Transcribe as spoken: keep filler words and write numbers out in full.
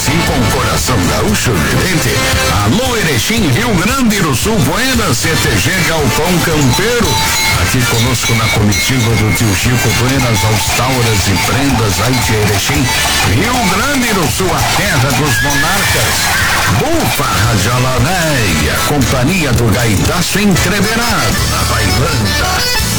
assim com o coração gaúcho evidente. Alô, Erechim, Rio Grande do Sul, Buenas, C T G Galpão Campeiro. Aqui conosco na comitiva do tio Chico, Buenas, aos Tauras e Prendas, aí de Erechim, Rio Grande do Sul, a terra dos monarcas. Bufa, Rajalaneia, companhia do gaitaço entreverado na bailanta.